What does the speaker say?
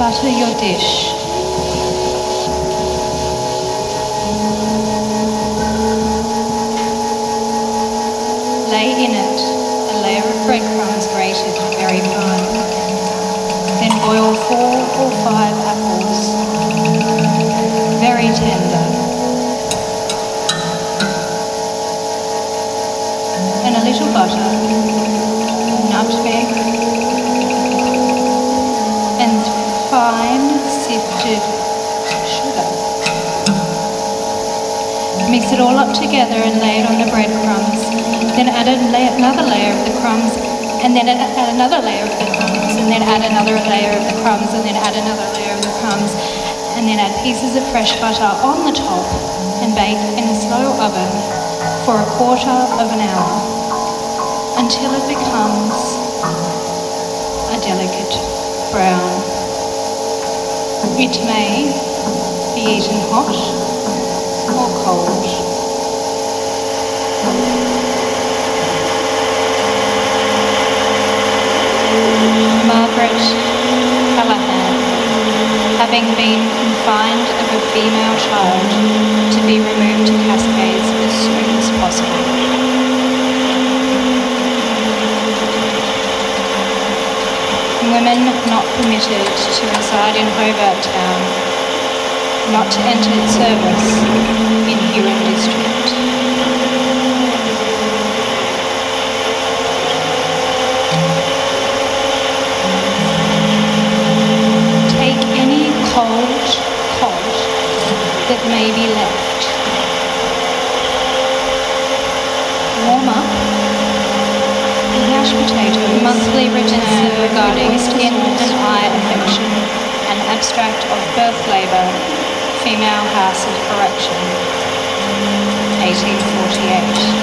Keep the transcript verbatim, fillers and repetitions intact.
Butter your dish. Lay in it a layer of breadcrumbs grated very fine. Then boil four or five apples, very tender, and a little butter, nutmeg, and fine sifted sugar. Mix it all up together and lay it on the breadcrumbs. Then add a la- another layer of the crumbs, and then add another layer of the crumbs, and then add another layer of the crumbs, and then add another layer of the crumbs, and then add pieces of fresh butter on the top and bake in a slow oven for a quarter of an hour until it becomes a delicate brown. It may be eaten hot or cold. Margaret Callahan, having been confined of a female child, to be removed to Cascades as soon as possible. Women not permitted to reside in Hobart Town, not to enter service in Huron District. Take any cold cod that may be left. Warm up the mashed potato, monthly written regarding skin and eye affection, an abstract of birth labour, female House of Correction, eighteen forty-eight.